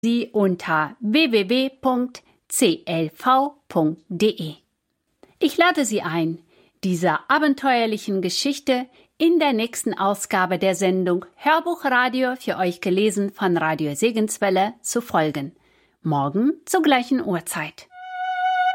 Sie unter www.clv.de. Ich lade Sie ein, dieser abenteuerlichen Geschichte in der nächsten Ausgabe der Sendung Hörbuchradio für euch gelesen von Radio Segenswelle zu folgen. Morgen zur gleichen Uhrzeit.